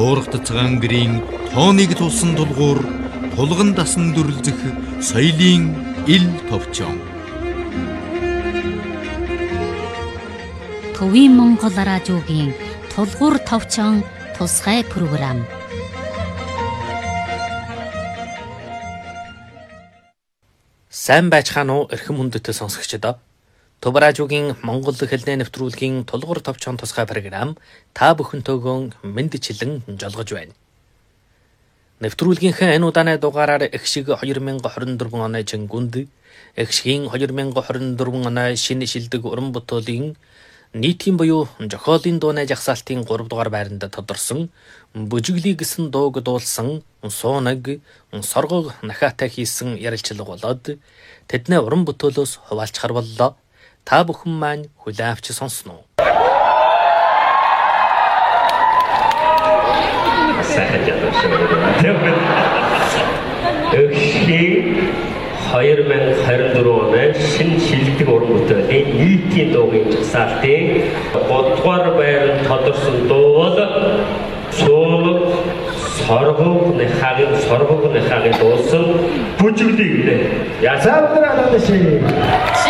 Туурах цагаан гэрийн тооныг тулсан тулгуур тулган дасан дүрлзэх соёлын ил товчон. Төвийн Монгол радиогийн тулгуур товчон тусгай програм. Сайн байцгаана уу эрхэм хүндэт сонсогчдоо. Төв радиогийн Монгол хэлний нэвтрүүлгийн тулгуур товчон тусгай програм та бүхэнтэйгөө мэндчилэн жолгож байна. Нэвтрүүлгийнхээ энэ удааны дугаараар Эхшиг 2024 оны Чингүнд, Эхшигийн 2024 оны шинэ шилдэг уран бүтээлийн нийтийн буюу зохиолын дууны жагсаалтын 3 дугаар байранд тодорсон бүжиглий гэсэн дууг дуулсан суунаг соргог нахаатай хийсэн ярилцлага болоод тэдний уран бүтээлөөс хуваалцахар боллоо. Та бүхэн маань хүлээн авч сонсноо. Эхшиг 2024 оны шинэ шилдэг уран бүтээлийн нийтийн дуугийн жагсаалтын 3 дугаар байранд тодорсон дуу бол суунаг соргог нахаагийн дуулсан бүжиглий гэнэ. Ясаа өнөр алаад шээ.